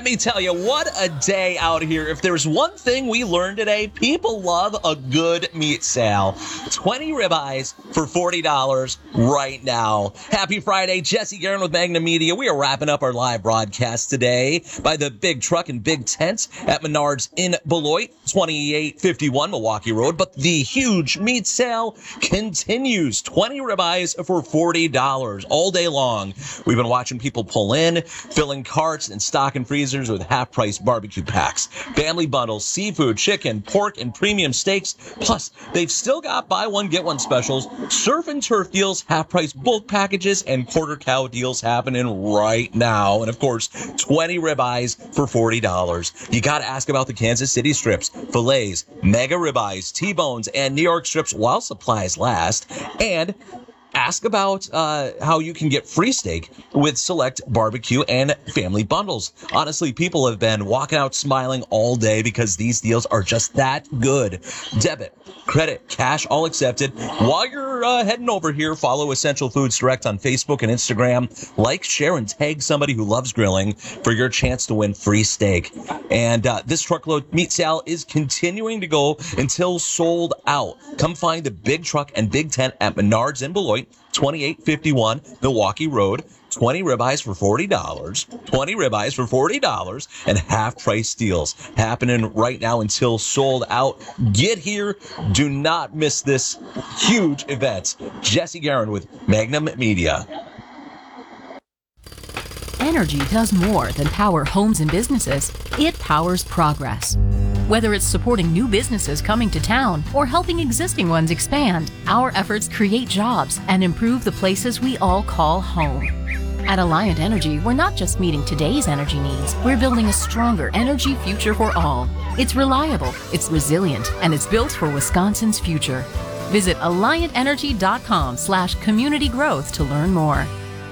Let me tell you, what a day out here. If there's one thing we learned today, people love a good meat sale. 20 ribeyes for $40 right now. Happy Friday. Jesse Guerin with Magnum Media. We are wrapping up our live broadcast today by the Big Truck and Big Tent at Menards in Beloit, 2851 Milwaukee Road. But the huge meat sale continues. 20 ribeyes for $40 all day long. We've been watching people pull in, filling carts and stocking freezers with half-price barbecue packs, family bundles, seafood, chicken, pork, and premium steaks. Plus, they've still got buy one, get one specials, surf and turf deals, half-price bulk packages, and quarter cow deals happening right now. And of course, 20 ribeyes for $40. You got to ask about the Kansas City strips, fillets, mega ribeyes, T-bones, and New York strips while supplies last. And ask about how you can get free steak with select barbecue and family bundles. Honestly, people have been walking out smiling all day because these deals are just that good. Debit, credit, cash, all accepted. While you're heading over here, follow Essential Foods Direct on Facebook and Instagram. Like, share, and tag somebody who loves grilling for your chance to win free steak. And this truckload meat sale is continuing to go until sold out. Come find the Big Truck and Big Tent at Menards in Beloit, 2851 Milwaukee Road. 20 ribeyes for $40, 20 ribeyes for $40, and half-price deals happening right now until sold out. Get here. Do not miss this huge event. Jesse Guerin with Magnum Media. Energy does more than power homes and businesses. It powers progress. Whether it's supporting new businesses coming to town or helping existing ones expand, our efforts create jobs and improve the places we all call home. At Alliant Energy, we're not just meeting today's energy needs, we're building a stronger energy future for all. It's reliable, it's resilient, and it's built for Wisconsin's future. Visit AlliantEnergy.com/community growth to learn more.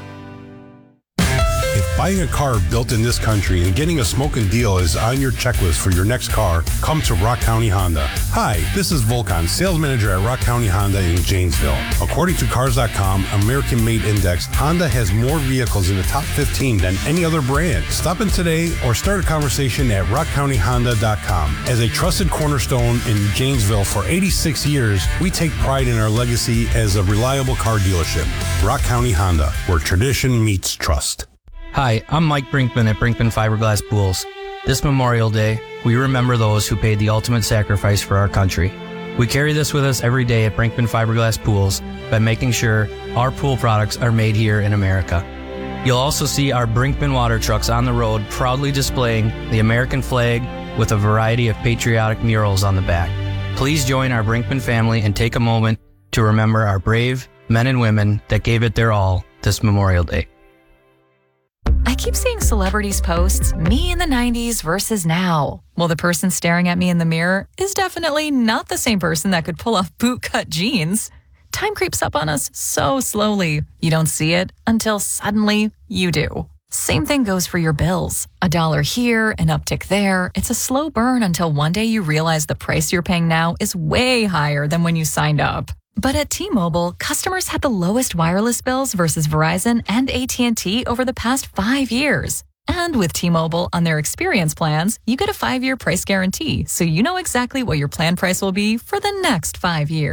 Buying a car built in this country and getting a smoking deal is on your checklist for your next car. Come to Rock County Honda. Hi, this is Volkan, sales manager at Rock County Honda in Janesville. According to Cars.com American Made Index, Honda has more vehicles in the top 15 than any other brand. Stop in today or start a conversation at rockcountyhonda.com. As a trusted cornerstone in Janesville for 86 years, we take pride in our legacy as a reliable car dealership. Rock County Honda, where tradition meets trust. Hi, I'm Mike Brinkman at Brinkman Fiberglass Pools. This Memorial Day, we remember those who paid the ultimate sacrifice for our country. We carry this with us every day at Brinkman Fiberglass Pools by making sure our pool products are made here in America. You'll also see our Brinkman water trucks on the road proudly displaying the American flag with a variety of patriotic murals on the back. Please join our Brinkman family and take a moment to remember our brave men and women that gave it their all this Memorial Day. I keep seeing celebrities posts, me in the 90s versus now. Well, the person staring at me in the mirror is definitely not the same person that could pull off bootcut jeans. Time creeps up on us so slowly. You don't see it until suddenly you do. Same thing goes for your bills. $1 here, an uptick there. It's a slow burn until one day you realize the price you're paying now is way higher than when you signed up. But at T-Mobile, customers had the lowest wireless bills versus Verizon and AT&T over the past 5 years. And with T-Mobile on their experience plans, you get a 5-year price guarantee, so you know exactly what your plan price will be for the next 5 years.